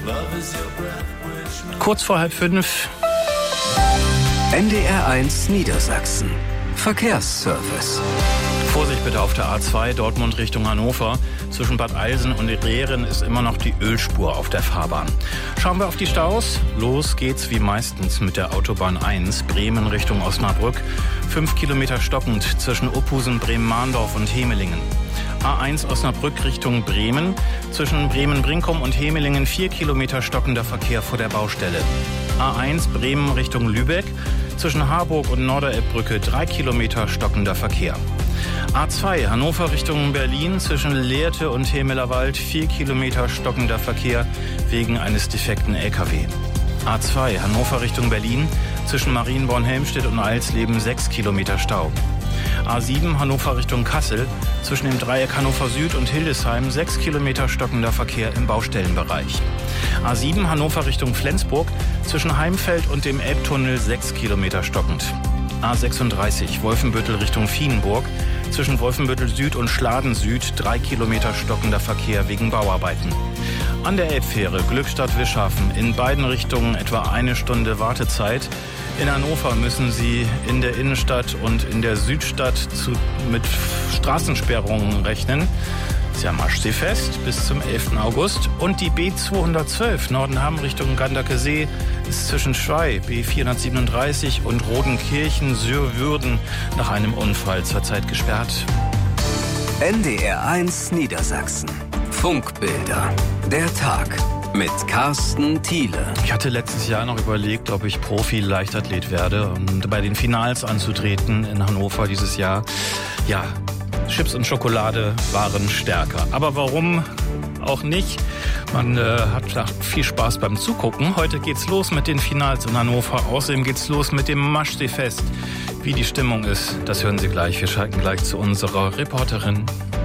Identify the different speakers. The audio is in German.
Speaker 1: Kurz vor 4:30.
Speaker 2: NDR1 Niedersachsen. Verkehrsservice.
Speaker 1: Vorsicht bitte auf der A2 Dortmund Richtung Hannover. Zwischen Bad Eilsen und Rehren ist immer noch die Ölspur auf der Fahrbahn. Schauen wir auf die Staus. Los geht's wie meistens mit der Autobahn 1 Bremen Richtung Osnabrück. 5 Kilometer stockend zwischen Ophusen, Bremen-Mahndorf und Hemelingen. A1 Osnabrück Richtung Bremen. Zwischen Bremen-Brinkum und Hemelingen 4 Kilometer stockender Verkehr vor der Baustelle. A1 Bremen Richtung Lübeck. Zwischen Harburg und Norderelbbrücke 3 Kilometer stockender Verkehr. A2 Hannover Richtung Berlin zwischen Lehrte und Hemelerwald 4 Kilometer stockender Verkehr wegen eines defekten LKW. A2 Hannover Richtung Berlin zwischen Marienborn-Helmstedt und Eilsleben 6 Kilometer Stau. A7 Hannover Richtung Kassel zwischen dem Dreieck Hannover Süd und Hildesheim 6 Kilometer stockender Verkehr im Baustellenbereich. A7 Hannover Richtung Flensburg zwischen Heimfeld und dem Elbtunnel 6 Kilometer stockend. A36 Wolfenbüttel Richtung Vienburg zwischen Wolfenbüttel Süd und Schladen Süd 3 Kilometer stockender Verkehr wegen Bauarbeiten. An der Elbfähre Glückstadt-Wischhafen in beiden Richtungen etwa 1 Stunde Wartezeit. In Hannover müssen Sie in der Innenstadt und in der Südstadt mit Straßensperrungen rechnen. Das Jahr Maschseefest bis zum 11. August. Und die B212 Nordenham Richtung Ganderkesee ist zwischen Schwei B437 und Rodenkirchen-Sürwürden nach einem Unfall zurzeit gesperrt.
Speaker 2: NDR1 Niedersachsen. Funkbilder. Der Tag mit Carsten Thiele.
Speaker 1: Ich hatte letztes Jahr noch überlegt, ob ich Profi-Leichtathlet werde und bei den Finals anzutreten in Hannover dieses Jahr. Ja, Chips und Schokolade waren stärker. Aber warum auch nicht? Man hat viel Spaß beim Zugucken. Heute geht's los mit den Finals in Hannover. Außerdem geht's los mit dem Maschseefest. Wie die Stimmung ist, das hören Sie gleich. Wir schalten gleich zu unserer Reporterin.